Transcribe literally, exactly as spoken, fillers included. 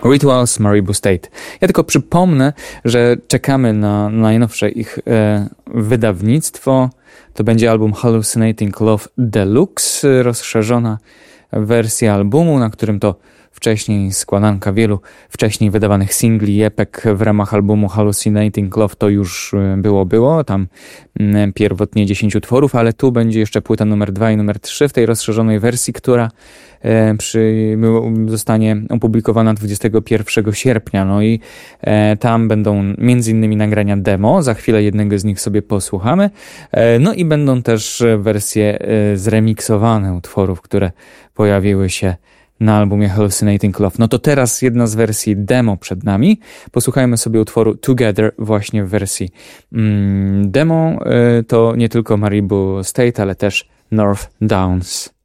Rituals Maribu State. Ja tylko przypomnę, że czekamy na najnowsze ich e, wydawnictwo. To będzie album Hallucinating Love Deluxe, rozszerzona wersja albumu, na którym to wcześniej składanka wielu wcześniej wydawanych singli i epek w ramach albumu Hallucinating Love to już było, było, tam pierwotnie dziesięć utworów, ale tu będzie jeszcze płyta numer dwa i numer trzy w tej rozszerzonej wersji, która e, przy, zostanie opublikowana dwudziestego pierwszego sierpnia. No i e, tam będą między innymi nagrania demo, za chwilę jednego z nich sobie posłuchamy, e, no i będą też wersje e, zremiksowane utworów, które pojawiły się na albumie Hallucinating Love. No to teraz jedna z wersji demo przed nami. Posłuchajmy sobie utworu Together właśnie w wersji mm, demo. Y, to nie tylko Maribu State, ale też North Downs.